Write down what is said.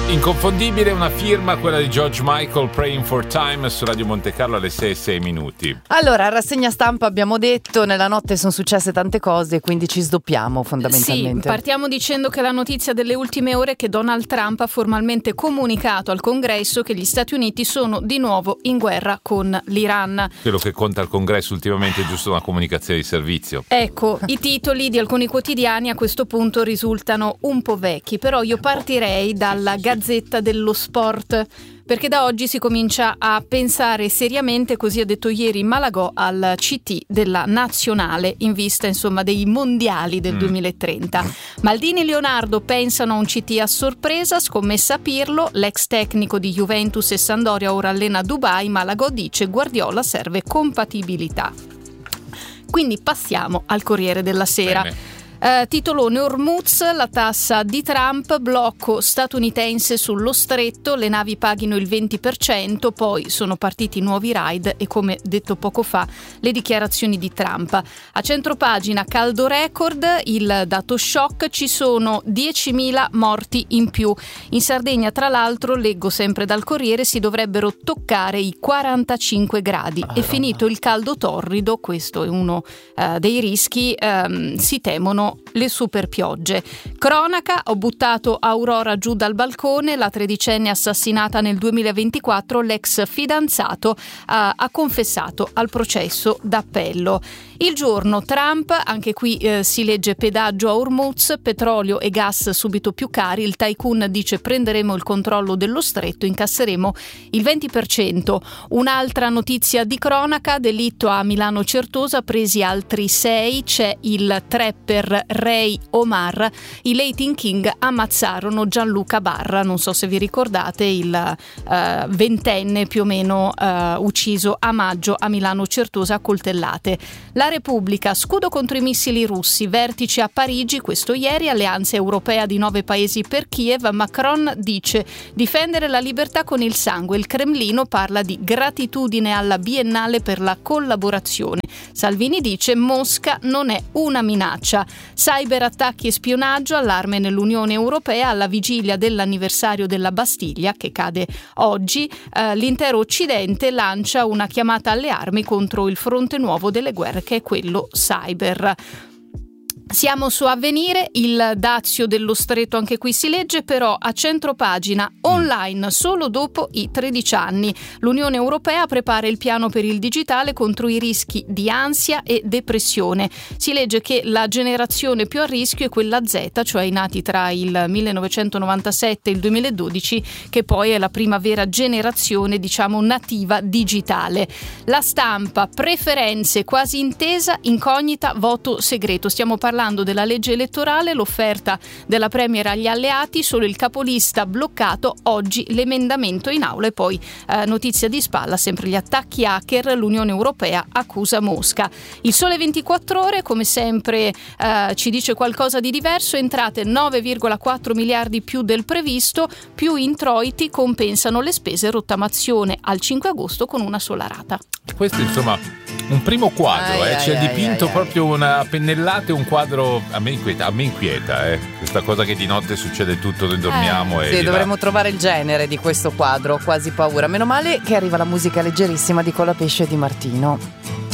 Inconfondibile, una firma, quella di George Michael, Praying for Time, su Radio Monte Carlo alle 6:06. Allora, rassegna stampa abbiamo detto, nella notte sono successe tante cose, quindi ci sdoppiamo fondamentalmente. Sì, partiamo dicendo che la notizia delle ultime ore è che Donald Trump ha formalmente comunicato al Congresso che gli Stati Uniti sono di nuovo in guerra con l'Iran. Quello che conta al Congresso ultimamente è giusto una comunicazione di servizio. Ecco, i titoli di alcuni quotidiani a questo punto risultano un po' vecchi, però io partirei dalla Gazzetta dello Sport, perché da oggi si comincia a pensare seriamente, così ha detto ieri Malagò, al CT della nazionale in vista insomma dei mondiali del 2030. Maldini e Leonardo pensano a un CT a sorpresa, scommessa a Pirlo, l'ex tecnico di Juventus e Sampdoria ora allena a Dubai. Malagò dice Guardiola serve compatibilità. Quindi passiamo al Corriere della Sera. Bene. Titolone Hormuz, la tassa di Trump, blocco statunitense sullo stretto, le navi paghino il 20%, poi sono partiti nuovi raid e, come detto poco fa, le dichiarazioni di Trump. A centropagina caldo record, il dato shock, ci sono 10.000 morti in più. In Sardegna, tra l'altro, leggo sempre dal Corriere, si dovrebbero toccare i 45 gradi. È finito il caldo torrido, questo è uno dei rischi, si temono le super piogge. Cronaca, ho buttato Aurora giù dal balcone, la tredicenne assassinata nel 2024, l'ex fidanzato ha confessato al processo d'appello. Il Giorno, Trump, anche qui si legge pedaggio a Hormuz, petrolio e gas subito più cari, il tycoon dice prenderemo il controllo dello stretto, incasseremo il 20%. Un'altra notizia di cronaca, delitto a Milano Certosa, presi altri 6, c'è il trapper Ray Omar, i Latin King ammazzarono Gianluca Barra, non so se vi ricordate, il ventenne più o meno ucciso a maggio a Milano Certosa a coltellate. La Repubblica, scudo contro i missili russi, vertice a Parigi, questo ieri, alleanza europea di 9 paesi per Kiev, Macron dice difendere la libertà con il sangue, il Cremlino parla di gratitudine alla Biennale per la collaborazione, Salvini dice Mosca non è una minaccia. Cyberattacchi e spionaggio, allarme nell'Unione Europea alla vigilia dell'anniversario della Bastiglia che cade oggi, l'intero Occidente lancia una chiamata alle armi contro il fronte nuovo delle guerre che è quello cyber. Siamo su Avvenire, il dazio dello stretto anche qui si legge, però a centropagina online solo dopo i 13 anni. L'Unione Europea prepara il piano per il digitale contro i rischi di ansia e depressione. Si legge che la generazione più a rischio è quella Z, cioè i nati tra il 1997 e il 2012, che poi è la prima vera generazione, diciamo, nativa digitale. La Stampa, preferenze quasi intesa, incognita, voto segreto. Stiamo parlando della legge elettorale, l'offerta della Premier agli alleati, solo il capolista bloccato, oggi l'emendamento in aula. E poi notizia di spalla, sempre gli attacchi hacker, l'Unione Europea accusa Mosca. Il Sole 24 Ore, come sempre, ci dice qualcosa di diverso, entrate 9,4 miliardi più del previsto, più introiti compensano le spese, rottamazione al 5 agosto con una sola rata. Questo insomma un primo quadro, ci ha dipinto proprio una pennellata e un quadro. A me inquieta questa cosa che di notte succede tutto, noi dormiamo e sì, dovremmo trovare il genere di questo quadro, quasi paura. Meno male che arriva la musica leggerissima di Colapesce e Di Martino.